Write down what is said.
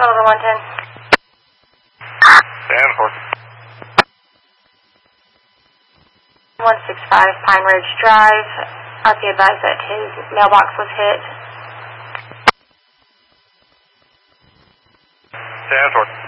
Sullivan 110. Danforth. 165 Pine Ridge Drive. RP advised that his mailbox was hit. Danforth.